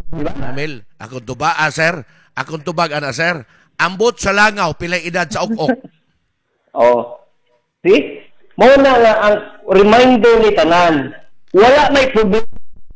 Diba? Ramil, akong tuba, sir. Akong tubag, sir. Ambot sa langaw, pilay edad sa ukok. Oh. See? Mo na nga ang reminder ni tanan. Wala may problema